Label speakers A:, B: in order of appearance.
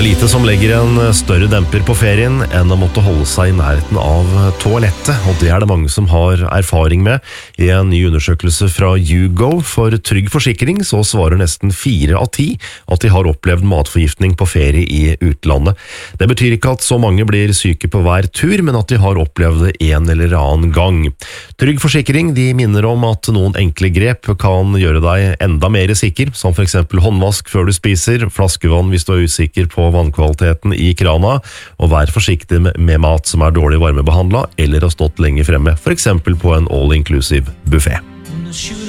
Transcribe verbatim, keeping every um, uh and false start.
A: er lite som legger en større demper på ferien enn å måtte holde seg i nærheten av toalettet, og det er det mange som har erfaring med. I en ny undersøkelse fra YouGo for Trygg Forsikring så svarer nesten fire av ti at de har opplevd matforgiftning på ferie i utlandet. Det betyr ikke at så mange blir syke på hver tur, men at de har opplevd det en eller annen gang. Trygg Forsikring de minner om at noen enkle grep kan gjøre deg enda mer sikker, som for eksempel håndvask før du spiser, flaskevann hvis du er usikker på vannkvaliteten i krana, og vær forsiktig med mat som er dårlig varmebehandlet eller har stått lenge fremme, for eksempel på en all-inclusive buffet.